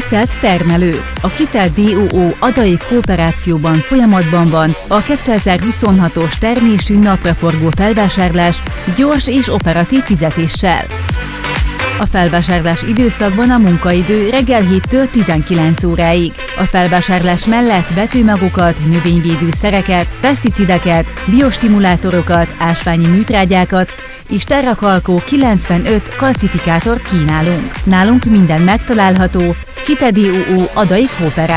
Tisztelt termelő! A Kitel DOO adai kooperációban folyamatban van a 2026-os termésű napraforgó felvásárlás gyors és operatív fizetéssel. A felvásárlás időszakban a munkaidő reggel 7-től 19 óráig. A felvásárlás mellett vetőmagokat, növényvédőszereket, peszticideket, biostimulátorokat, ásványi műtrágyákat és Terrakalkó 95 kalcifikátort kínálunk. Nálunk minden megtalálható, Kitel DOO adai kooperáció.